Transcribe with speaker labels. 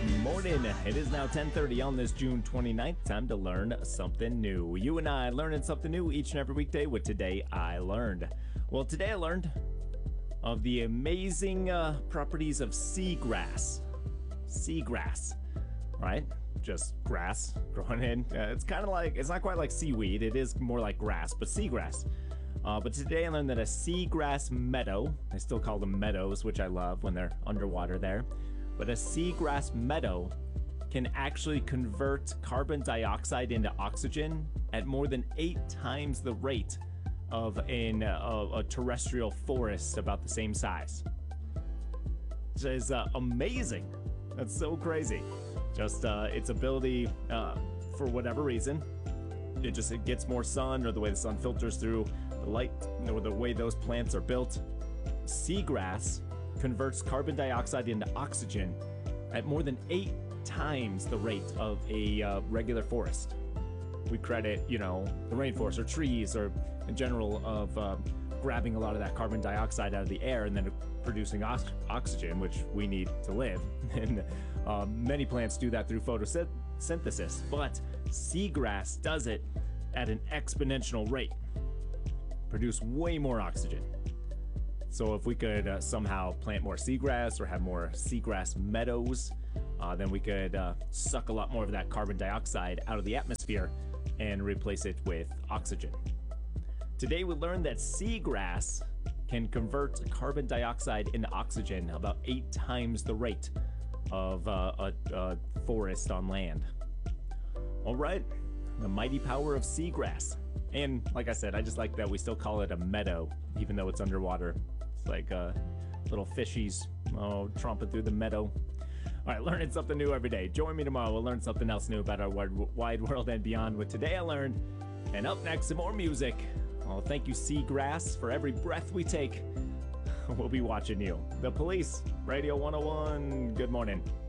Speaker 1: morning. It is now 10:30 on this June 29th. Time to learn something new. You and I learning something new each and every weekday with Today I Learned. Well, today I learned of the amazing properties of seagrass. Seagrass, right? Just grass growing in. It's kind of like, it's not quite like seaweed. It is more like grass, but seagrass. But today I learned that a seagrass meadow, I still call them meadows, which I love when they're underwater there, but a seagrass meadow can actually convert carbon dioxide into oxygen at more than 8 times the rate of a terrestrial forest about the same size. Which is amazing. That's so crazy. Just its ability, for whatever reason, it gets more sun, or the way the sun filters through the light, or the way those plants are built. Seagrass converts carbon dioxide into oxygen at more than 8 times the rate of a regular forest. We credit, the rainforest or trees or in general of grabbing a lot of that carbon dioxide out of the air and then producing oxygen, which we need to live. And many plants do that through photosynthesis, but seagrass does it at an exponential rate. Produce way more oxygen. So if we could somehow plant more seagrass or have more seagrass meadows, then we could suck a lot more of that carbon dioxide out of the atmosphere and replace it with oxygen. Today we learned that seagrass can convert carbon dioxide into oxygen about 8 times the rate of a forest on land. All right, the mighty power of seagrass. And like I said, I just like that we still call it a meadow, even though it's underwater. It's like little fishies tromping through the meadow. All right, learning something new every day. Join me tomorrow. We'll learn something else new about our wide world and beyond with Today I Learned. And up next, some more music. Oh, thank you, seagrass, for every breath we take. We'll be watching you. The Police, Radio 101. Good morning.